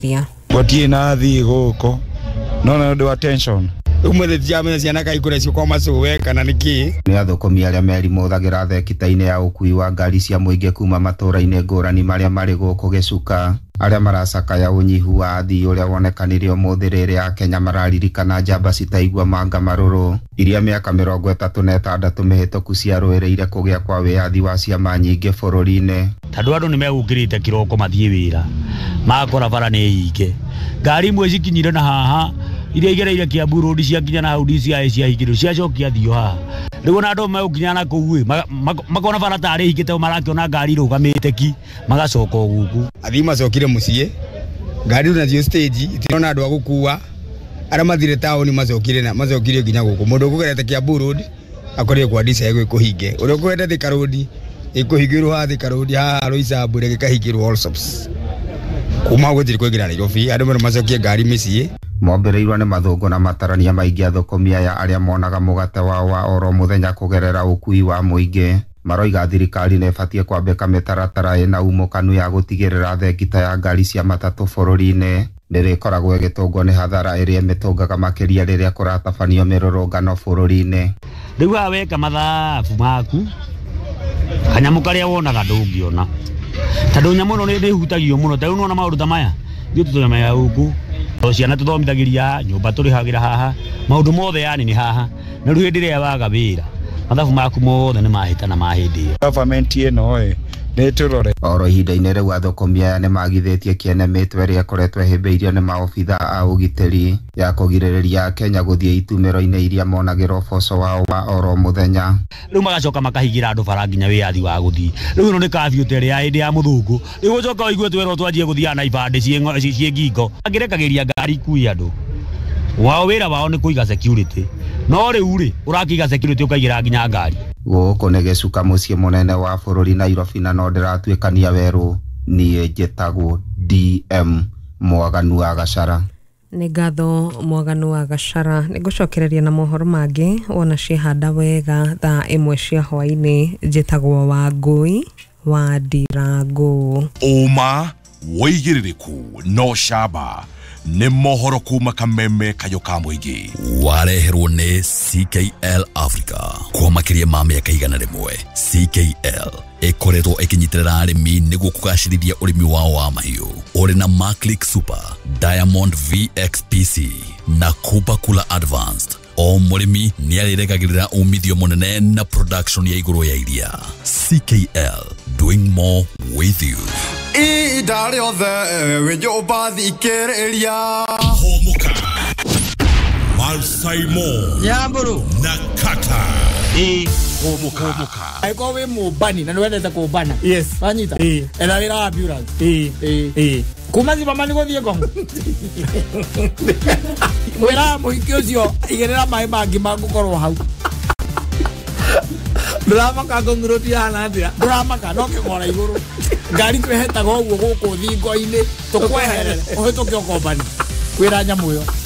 Gotie na thi guko no ndo attention umwe thiamenya ciana kaikure cio kwa macuwe kana niki ni athokomi aria merimo thagira thekita-ini ya ukui wa ngari cia muingi kuma matura-ini ngurani maria mari guku Gicuka aria maracakaya unyihu wa athii uria wonekanire umuthi riri a Kenya mararirikana njamba citaigua manga maruru iria miaka 36 mihituku ciarũĩrĩire kugia kwa wiathi wa ciama nyingi bururi-ini tandu andu nimegukirite kiroko mathie wira makora bara ni ike ngari imwe cikinyire na haha iria igereire Kiambu Road ciakinya na hau DCI ciahingirwo ciacokia thio haha riu na andu megukinya na kuui makona bara tari hingite marakiona ngari rugamite ki magacoka guku athii macokire mucie ngari na cio stage itirona andu agukua ara mathire taoni macokire nginya guku mundu ukugerete Kiambu Road akorire kwa DCI gwikuhinge uria ukwenda Thika Road ikuhingirwo ha Thika Road ha Roysambu gikahingirwo Allsops kuma gutiri kuingira Nairobi andu macokie ngari micie Mombereirwo ni mathungu na matarania maingi athokomia ya aria monaga mugate wa oro muthenya kugerera ukui wa muingi maroiga thirikari ne fatie kwambika mitaratara ina umukanu ya gutigirira thengita ya ngari cia matatu bururi-ini ndirikoragwo igitungwo ni hathara iria mitungaga makiria riria kuratabanio mirurungano bururi-ini riu aweka mathabu maku kanyamu karia wonaga ndungiona tandu nyamu no ni hutagio muno tandu nona maundu ta maya ndio tuthomea huku ciana tuthomithagiria nyumba turihagira haha maundu mothe yani ni haha na riu ndiria waga wira mathabu maku mothe ni mahita na mahindi government ino ni turore oro ihinda-ini riu athokomia ni magithetie kiene mitwe ria koretwe himbiirio ni maobitha a ugitiri ya kugiririria Kenya guthie itumiro-ini iria monagirwo boco wao wa oro muthenya riu magacoka makahigira andu bara nginya wiathi wa guthii riu ino ni kafyu tere ya hindi ya muthungu riu gucoka waigue twero twanjie guthia na ibande cie ngingo angirekagiria ngari kui andu wao wira wao ni kuiga security no riu ri urakiga security ukaigira nginya ngari guku ni Gicuka mucii munene wa bururi Nairobi na no ndiratuikania weru nie njitagwo DM Mwaganu wa Gacara ni ngatho Mwaganu wa Gacara ni gucokereria na mohoro mangi wona cihanda wega thaa 1 cia hwaini njitagwo Wangui wa Ndirangu uma woigiririku no shaba ni mohoro kuma Kameme kayo ka muingi wareherwo ni CKL Africa kwa makiria ma miaka 100 CKL ikoretwo ikinyitirira arimi niguo kugacirithia urimi wao wa mahiu uri na Maclick Super Diamond VXPC na Kupa Kula Advanced o murimi ni ariregagirira umithio munene na production ya iguru ya iria CKL doing more with you idare othe wejo bathi kereria homuka Malsaimo Nyamburu na Kaka homuka aiko we mubani na nwendete kubana yes anyita ena wira ambulance kuma ziba mani gothie gongo wira muhiki ucio igerera mai mangi magukorwo hau drama ka nguroti hana ndia drama ka no kigora iguru ngari twehetaga uguo guku thingo-ini tukweherere uhituke okombani kwira nyamu yo